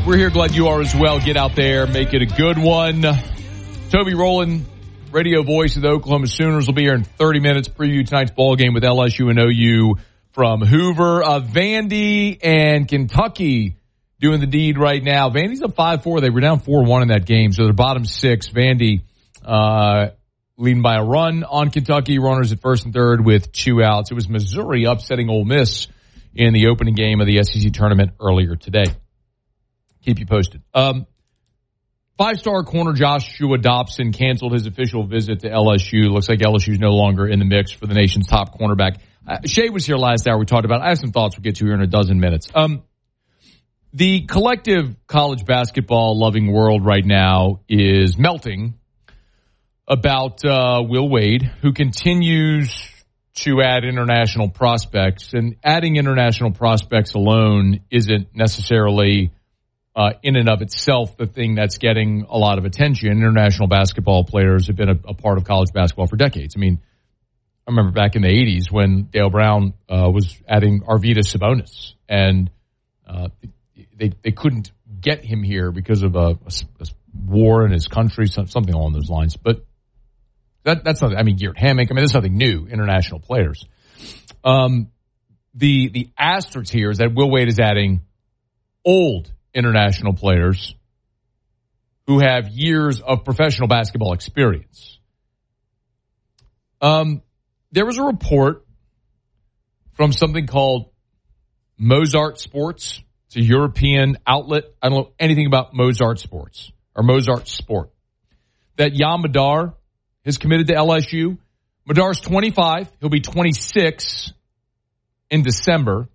We're here. Glad you are as well. Get out there. Make it a good one. Toby Rowland, radio voice of the Oklahoma Sooners, will be here in 30 minutes. Preview tonight's ball game with LSU and OU from Hoover. Vandy and Kentucky doing the deed right now. Vandy's up 5-4. They were down 4-1 in that game, so they're bottom six. Vandy leading by a run on Kentucky. Runners at first and third with 2 outs. It was Missouri upsetting Ole Miss in the opening game of the SEC tournament earlier today. Keep you posted. 5-star corner Joshua Dobson canceled his official visit to LSU. Looks like LSU's no longer in the mix for the nation's top cornerback. Shay was here last hour. We talked about it. I have some thoughts we'll get to here in a dozen minutes. The collective college basketball loving world right now is melting about Will Wade, who continues to add international prospects. And adding international prospects alone isn't necessarily in and of itself the thing that's getting a lot of attention. International basketball players have been a part of college basketball for decades. I mean, I remember back in the 80s when Dale Brown was adding Arvydas Sabonis, and they couldn't get him here because of a war in his country, something along those lines. But that's not, I mean, Garrett Hammock, I mean, there's nothing new, international players. The asterisk here is that Will Wade is adding old international players who have years of professional basketball experience. There was a report from something called Mozart Sports. It's a European outlet. I don't know anything about Mozart Sports or Mozart Sport. That Yam Madar has committed to LSU. Madar's 25. He'll be 26 in December.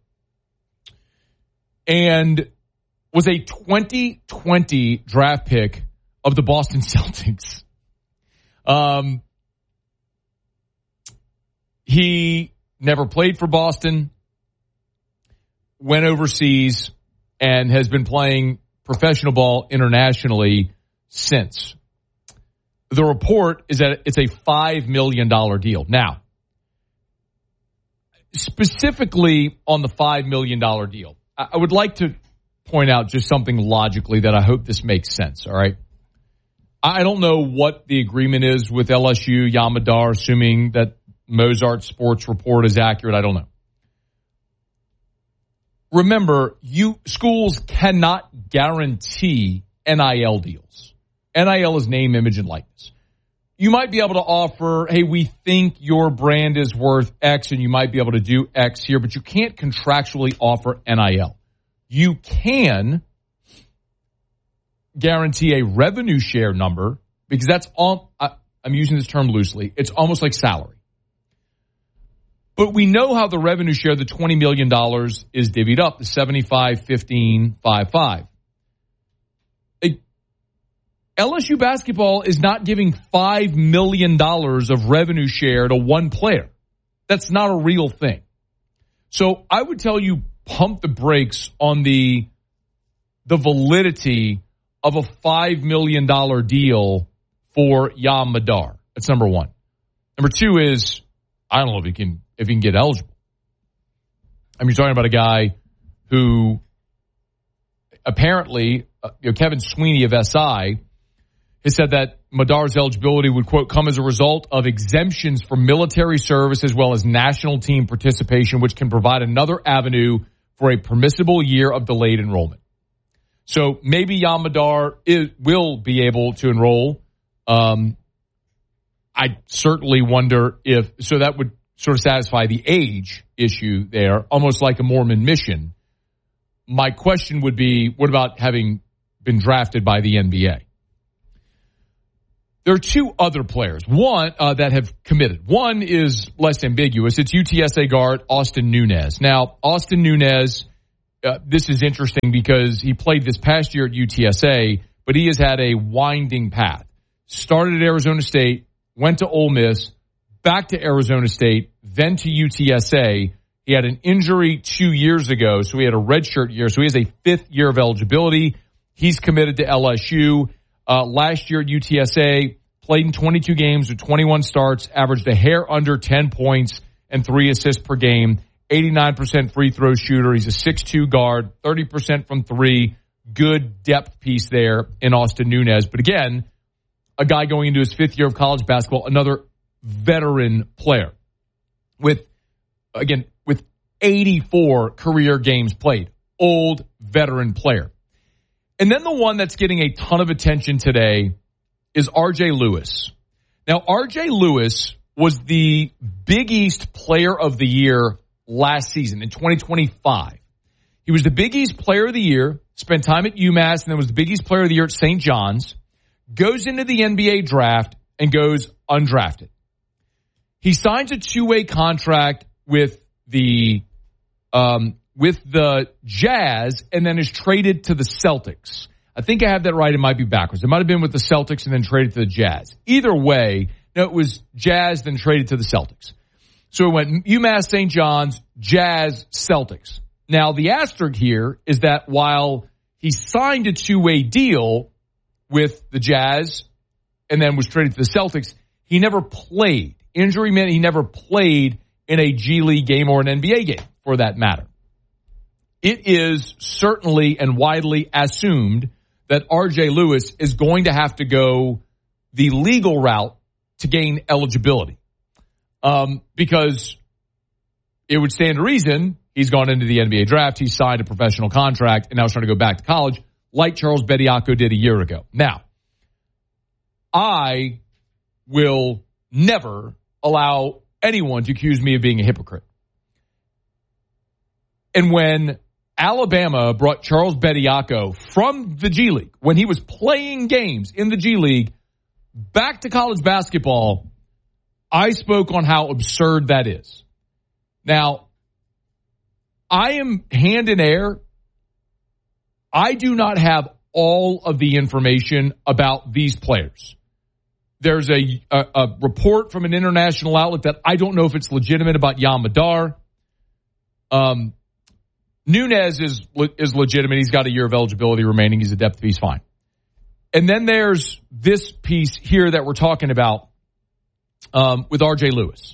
And was a 2020 draft pick of the Boston Celtics. He never played for Boston, went overseas, and has been playing professional ball internationally since. The report is that it's a $5 million deal. Now, specifically on the $5 million deal, I would like to point out just something logically that I hope this makes sense, all right? I don't know what the agreement is with LSU, Yam Madar, assuming that Mozart Sports report is accurate. I don't know. Remember, schools cannot guarantee NIL deals. NIL is name, image, and likeness. You might be able to offer, hey, we think your brand is worth X, and you might be able to do X here, but you can't contractually offer NIL. You can guarantee a revenue share number because that's all, I'm using this term loosely. It's almost like salary. But we know how the revenue share, the $20 million, is divvied up, the 75, 15, 5, 5. LSU basketball is not giving $5 million of revenue share to one player. That's not a real thing. So I would tell you, pump the brakes on the validity of a $5 million deal for Yam Madar. That's number one. Number two is, I don't know if he can get eligible. I mean, you're talking about a guy who apparently, Kevin Sweeney of SI has said that Madar's eligibility would, quote, come as a result of exemptions for military service as well as national team participation, which can provide another avenue for a permissible year of delayed enrollment. So maybe Yam Madar will be able to enroll. I certainly wonder so that would sort of satisfy the age issue there, almost like a Mormon mission. My question would be, what about having been drafted by the NBA? There are two other players, one that have committed. One is less ambiguous. It's UTSA guard Austin Nunez. Now, Austin Nunez, this is interesting because he played this past year at UTSA, but he has had a winding path. Started at Arizona State, went to Ole Miss, back to Arizona State, then to UTSA. He had an injury 2 years ago, so he had a redshirt year. So he has a fifth year of eligibility. He's committed to LSU. Last year at UTSA, played in 22 games with 21 starts, averaged a hair under 10 points and 3 assists per game, 89% free throw shooter. He's a 6'2 guard, 30% from three, good depth piece there in Austin Nunez. But again, a guy going into his 5th year of college basketball, another veteran player with 84 career games played. Old veteran player. And then the one that's getting a ton of attention today is R.J. Lewis. Now, R.J. Lewis was the Big East Player of the Year last season in 2025. He was the Big East Player of the Year, spent time at UMass, and then was the Big East Player of the Year at St. John's, goes into the NBA draft, and goes undrafted. He signs a 2-way contract with the Jazz and then is traded to the Celtics. I think I have that right. It might be backwards. It might have been with the Celtics and then traded to the Jazz. Either way, no, it was Jazz then traded to the Celtics. So it went UMass, St. John's, Jazz, Celtics. Now, the asterisk here is that while he signed a 2-way deal with the Jazz and then was traded to the Celtics, he never played. Injury meant he never played in a G League game or an NBA game, for that matter. It is certainly and widely assumed that R.J. Lewis is going to have to go the legal route to gain eligibility. Because it would stand to reason he's gone into the NBA draft, he's signed a professional contract, and now he's trying to go back to college like Charles Bediako did a year ago. Now, I will never allow anyone to accuse me of being a hypocrite. And when Alabama brought Charles Bediako from the G League, when he was playing games in the G League, back to college basketball, I spoke on how absurd that is. Now, I am hand in air. I do not have all of the information about these players. There's a report from an international outlet that I don't know if it's legitimate about Yam Madar. Nunez is legitimate. He's got a year of eligibility remaining. He's a depth piece, fine. And then there's this piece here that we're talking about with R.J. Lewis.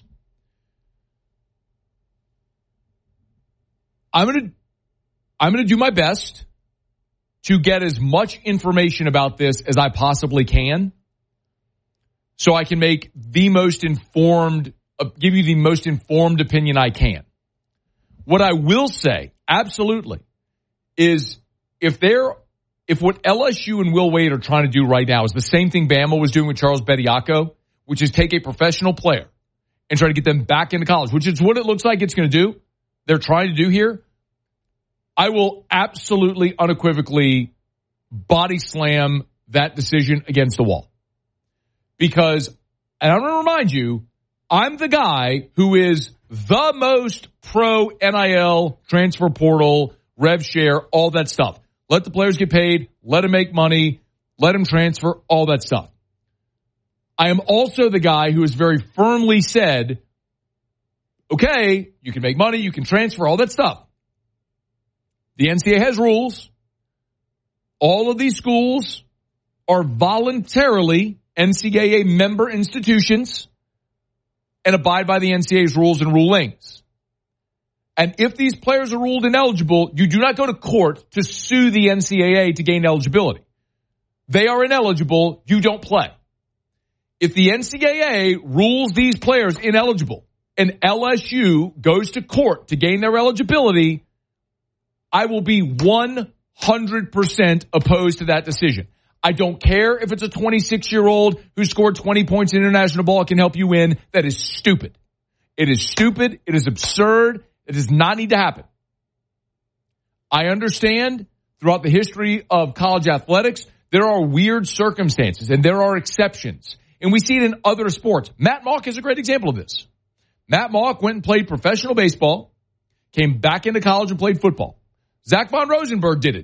I'm gonna do my best to get as much information about this as I possibly can, so I can make the most informed, give you the most informed opinion I can. What I will say, absolutely, is if what LSU and Will Wade are trying to do right now is the same thing Bama was doing with Charles Bediako, which is take a professional player and try to get them back into college, which is what it looks like it's going to do. They're trying to do here. I will absolutely, unequivocally body slam that decision against the wall. Because, and I'm going to remind you, I'm the guy who is the most pro NIL, transfer portal, rev share, all that stuff. Let the players get paid, let them make money, let them transfer, all that stuff. I am also the guy who has very firmly said, okay, you can make money, you can transfer, all that stuff. The NCAA has rules. All of these schools are voluntarily NCAA member institutions and abide by the NCAA's rules and rulings. And if these players are ruled ineligible, you do not go to court to sue the NCAA to gain eligibility. They are ineligible, you don't play. If the NCAA rules these players ineligible and LSU goes to court to gain their eligibility, I will be 100% opposed to that decision. I don't care if it's a 26-year-old who scored 20 points in international ball can help you win. That is stupid. It is stupid. It is absurd. It does not need to happen. I understand throughout the history of college athletics, there are weird circumstances and there are exceptions. And we see it in other sports. Matt Mauck is a great example of this. Matt Mauck went and played professional baseball, came back into college and played football. Zach Von Rosenberg did it.